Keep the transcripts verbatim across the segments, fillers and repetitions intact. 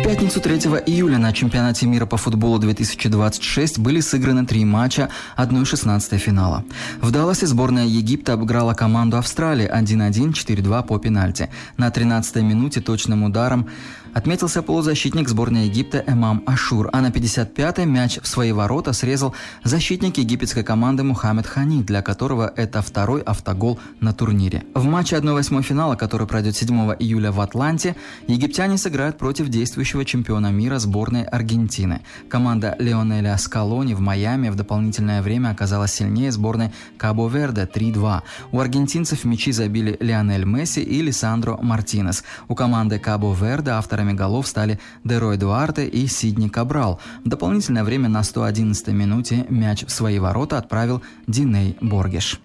пятницу третьего июля на чемпионате мира по футболу две тысячи двадцать шесть были сыграны три матча одна шестнадцатая финала. В Далласе сборная Египта обыграла команду Австралии один один, четыре два по пенальти. На тринадцатой минуте точным ударом отметился полузащитник сборной Египта Эмам Ашур, а на пятьдесят пятой мяч в свои ворота срезал защитник египетской команды Мухаммед Хани, для которого это второй автогол на турнире. В матче одна восьмая финала, который пройдет седьмого июля в Атланте, египтяне сыграют против действующего чемпиона мира сборной Аргентины. Команда Лионеля Скалони в Майами в дополнительное время оказалась сильнее сборной Кабо-Верде три два. У аргентинцев мячи забили Лионель Месси и Лисандро Мартинес. У команды Кабо-Верде авторами голов стали Дерой Дуарте и Сидни Кабрал. В дополнительное время на сто одиннадцатой минуте мяч в свои ворота отправил Диней Боргеш.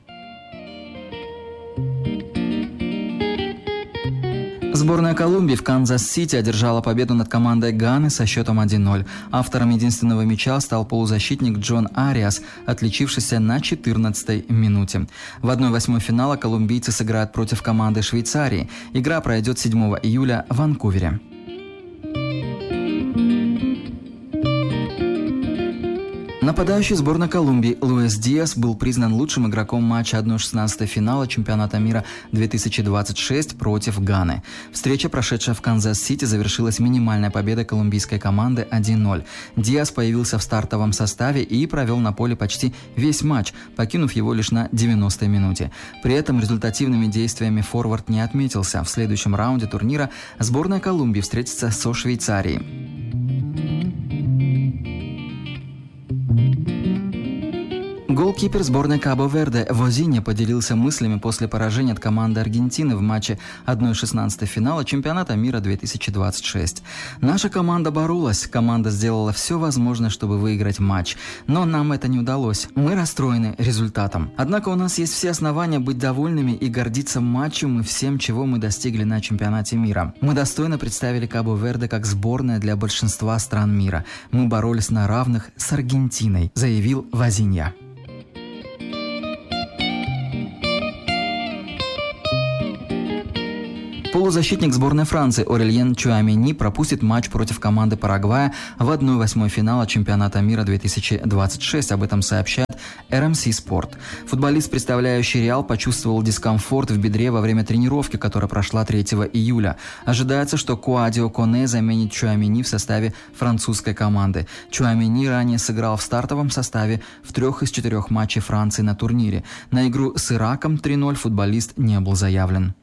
Сборная Колумбии в Канзас-Сити одержала победу над командой Ганы со счетом один ноль. Автором единственного мяча стал полузащитник Джон Ариас, отличившийся на четырнадцатой минуте. В одна восьмая финала колумбийцы сыграют против команды Швейцарии. Игра пройдет седьмого июля в Ванкувере. Нападающий сборной Колумбии Луис Диас был признан лучшим игроком матча одна шестнадцатая финала чемпионата мира две тысячи двадцать шесть против Ганы. Встреча, прошедшая в Канзас-Сити, завершилась минимальной победой колумбийской команды один ноль. Диас появился в стартовом составе и провел на поле почти весь матч, покинув его лишь на девяностой минуте. При этом результативными действиями форвард не отметился. В следующем раунде турнира сборная Колумбии встретится со Швейцарией. Голкипер сборной Кабо-Верде Возинья поделился мыслями после поражения от команды Аргентины в матче одна шестнадцатая финала чемпионата мира две тысячи двадцать шесть. «Наша команда боролась, команда сделала все возможное, чтобы выиграть матч, но нам это не удалось. Мы расстроены результатом. Однако у нас есть все основания быть довольными и гордиться матчем и всем, чего мы достигли на чемпионате мира. Мы достойно представили Кабо-Верде как сборная для большинства стран мира. Мы боролись на равных с Аргентиной», заявил Возинья. Полузащитник сборной Франции Орельен Чуамени пропустит матч против команды Парагвая в одна восьмая финала чемпионата мира две тысячи двадцать шесть. Об этом сообщает эр эм си Sport. Футболист, представляющий Реал, почувствовал дискомфорт в бедре во время тренировки, которая прошла третьего июля. Ожидается, что Куадио Коне заменит Чуамени в составе французской команды. Чуамени ранее сыграл в стартовом составе в трех из четырех матчей Франции на турнире. На игру с Ираком три ноль футболист не был заявлен.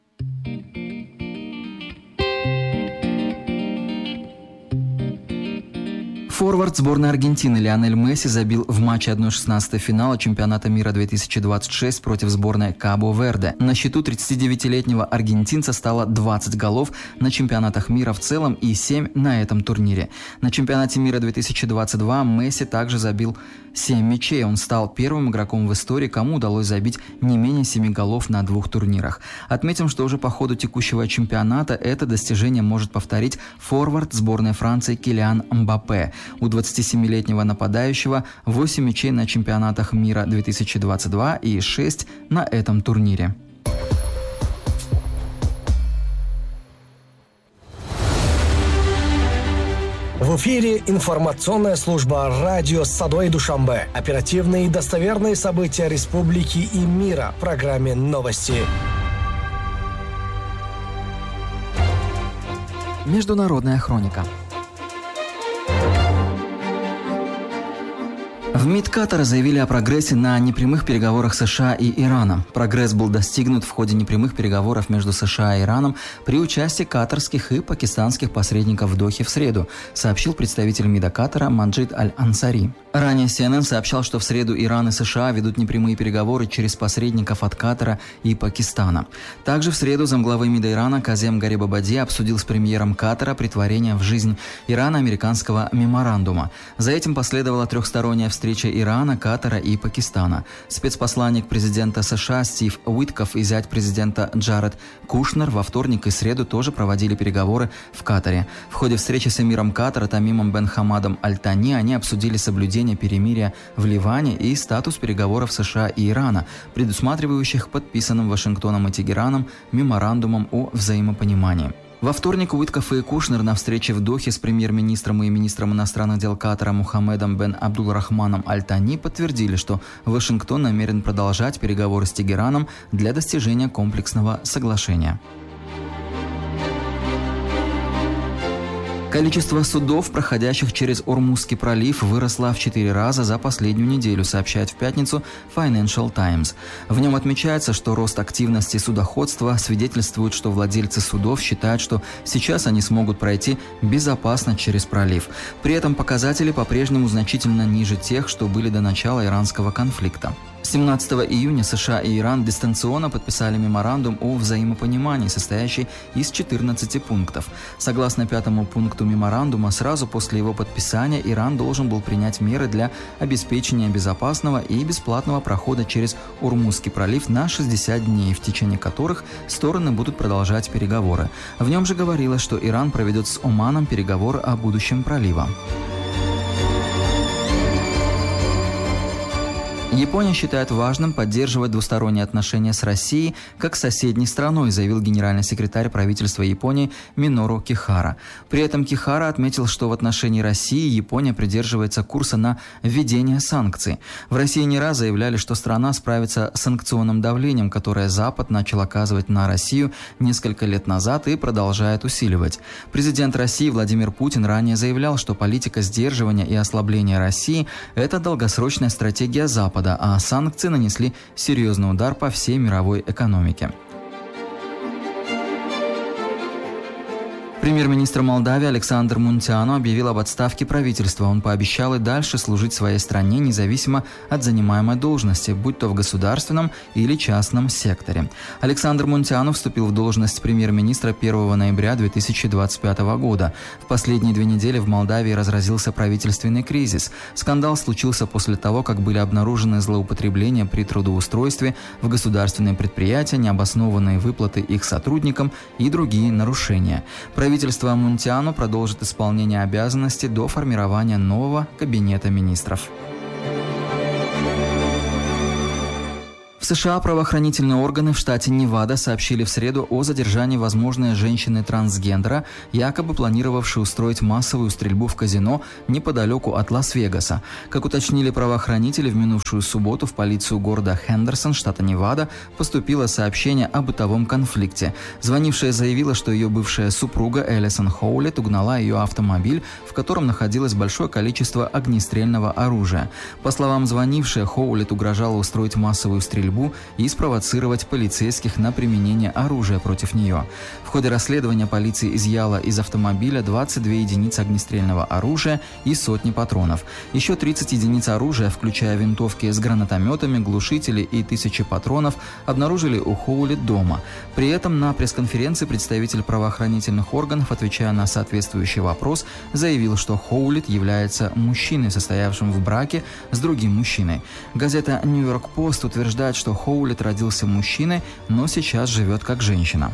Форвард сборной Аргентины Лионель Месси забил в матче одна шестнадцатая финала чемпионата мира две тысячи двадцать шесть против сборной Кабо-Верде. На счету тридцатидевятилетнего аргентинца стало двадцать голов на чемпионатах мира в целом и семь на этом турнире. На чемпионате мира две тысячи двадцать два Месси также забил семь мячей. Он стал первым игроком в истории, кому удалось забить не менее семи голов на двух турнирах. Отметим, что уже по ходу текущего чемпионата это достижение может повторить форвард сборной Франции Килиан Мбаппе. У двадцатисемилетнего нападающего восемь мячей на чемпионатах мира две тысячи двадцать два и шесть на этом турнире. В эфире информационная служба радио Садой Душанбе. Оперативные и достоверные события республики и мира в программе «Новости». Международная хроника. В МИД Катара заявили о прогрессе на непрямых переговорах США и Ирана. Прогресс был достигнут в ходе непрямых переговоров между США и Ираном при участии катарских и пакистанских посредников в Дохе в среду, сообщил представитель МИДа Катара Маджид Аль-Ансари. Ранее си эн эн сообщал, что в среду Иран и США ведут непрямые переговоры через посредников от Катара и Пакистана. Также в среду замглавы МИДа Ирана Казем Гарибабади обсудил с премьером Катара претворение в жизнь Ирана американского меморандума. За этим последовала трехсторонняя встреча Ирана, Катара и Пакистана. Спецпосланник президента США Стив Уитков и зять президента Джаред Кушнер во вторник и среду тоже проводили переговоры в Катаре. В ходе встречи с эмиром Катара Тамимом бен Хамадом Аль-Тани они обсудили соблюдение перемирия в Ливане и статус переговоров США и Ирана, предусматривающих подписанным Вашингтоном и Тегераном меморандумом о взаимопонимании. Во вторник Уиткоф и Кушнер на встрече в Дохе с премьер-министром и министром иностранных дел Катара Мухаммедом бен Абдул-Рахманом Аль-Тани подтвердили, что Вашингтон намерен продолжать переговоры с Тегераном для достижения комплексного соглашения. Количество судов, проходящих через Ормузский пролив, выросло в четыре раза за последнюю неделю, сообщает в пятницу Financial Times. В нем отмечается, что рост активности судоходства свидетельствует, что владельцы судов считают, что сейчас они смогут пройти безопасно через пролив. При этом показатели по-прежнему значительно ниже тех, что были до начала иранского конфликта. семнадцатого июня США и Иран дистанционно подписали меморандум о взаимопонимании, состоящий из четырнадцати пунктов. Согласно пятому пункту меморандума, сразу после его подписания Иран должен был принять меры для обеспечения безопасного и бесплатного прохода через Ормузский пролив на шестьдесят дней, в течение которых стороны будут продолжать переговоры. В нем же говорилось, что Иран проведет с Оманом переговоры о будущем пролива. Япония считает важным поддерживать двусторонние отношения с Россией как с соседней страной, заявил генеральный секретарь правительства Японии Минору Кихара. При этом Кихара отметил, что в отношении России Япония придерживается курса на введение санкций. В России не раз заявляли, что страна справится с санкционным давлением, которое Запад начал оказывать на Россию несколько лет назад и продолжает усиливать. Президент России Владимир Путин ранее заявлял, что политика сдерживания и ослабления России – это долгосрочная стратегия Запада, а санкции нанесли серьезный удар по всей мировой экономике. Премьер-министр Молдавии Александр Мунтиану объявил об отставке правительства. Он пообещал и дальше служить своей стране независимо от занимаемой должности, будь то в государственном или частном секторе. Александр Мунтиану вступил в должность премьер-министра первого ноября две тысячи двадцать пятого года. В последние две недели в Молдавии разразился правительственный кризис. Скандал случился после того, как были обнаружены злоупотребления при трудоустройстве в государственные предприятия, необоснованные выплаты их сотрудникам и другие нарушения. Правительство Мунтиану продолжит исполнение обязанностей до формирования нового кабинета министров. В США правоохранительные органы в штате Невада сообщили в среду о задержании возможной женщины-трансгендера, якобы планировавшей устроить массовую стрельбу в казино неподалеку от Лас-Вегаса. Как уточнили правоохранители, в минувшую субботу в полицию города Хендерсон, штата Невада, поступило сообщение о бытовом конфликте. Звонившая заявила, что ее бывшая супруга Элисон Хоулет угнала ее автомобиль, в котором находилось большое количество огнестрельного оружия. По словам звонившей, Хоулет угрожала устроить массовую стрельбу и спровоцировать полицейских на применение оружия против нее. В ходе расследования полиция изъяла из автомобиля двадцать две единицы огнестрельного оружия и сотни патронов. Еще тридцать единиц оружия, включая винтовки с гранатометами, глушители и тысячи патронов, обнаружили у Хоулет дома. При этом на пресс-конференции представитель правоохранительных органов, отвечая на соответствующий вопрос, заявил, что Хоулет является мужчиной, состоявшим в браке с другим мужчиной. Газета «Нью-Йорк Пост» утверждает, что Хоулет родился мужчиной, но сейчас живет как женщина.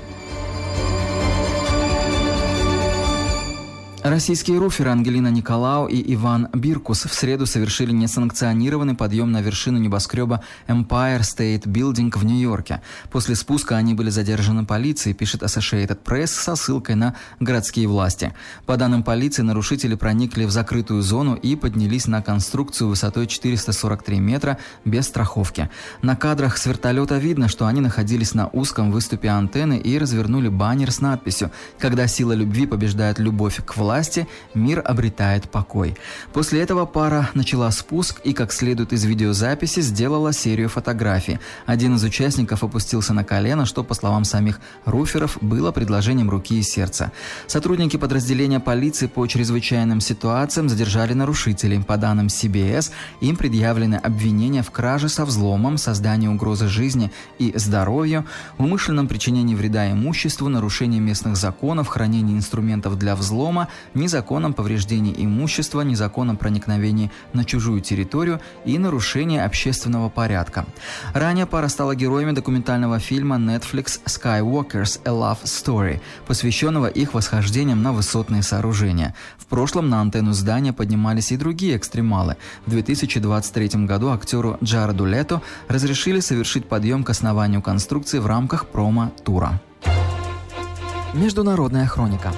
Российские руферы Ангелина Николау и Иван Биркус в среду совершили несанкционированный подъем на вершину небоскреба Empire State Building в Нью-Йорке. После спуска они были задержаны полицией, пишет Associated Press со ссылкой на городские власти. По данным полиции, нарушители проникли в закрытую зону и поднялись на конструкцию высотой четыреста сорок три метра без страховки. На кадрах с вертолета видно, что они находились на узком выступе антенны и развернули баннер с надписью «Когда сила любви побеждает любовь к власти, мир обретает покой». После этого пара начала спуск и, как следует из видеозаписи, сделала серию фотографий. Один из участников опустился на колено, что, по словам самих руферов, было предложением руки и сердца. Сотрудники подразделения полиции по чрезвычайным ситуациям задержали нарушителей. По данным си би эс, им предъявлены обвинения в краже со взломом, создании угрозы жизни и здоровью, умышленном причинении вреда имуществу, нарушении местных законов, хранении инструментов для взлома, незаконном повреждении имущества, незаконном проникновении на чужую территорию и нарушении общественного порядка. Ранее пара стала героями документального фильма Netflix «Skywalkers: A Love Story», посвященного их восхождениям на высотные сооружения. В прошлом на антенну здания поднимались и другие экстремалы. В две тысячи двадцать третьем году актеру Джареду Лето разрешили совершить подъем к основанию конструкции в рамках промо-тура. Международная хроника.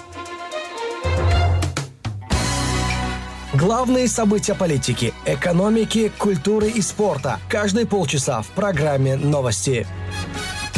Главные события политики, экономики, культуры и спорта. Каждые полчаса в программе «Новости».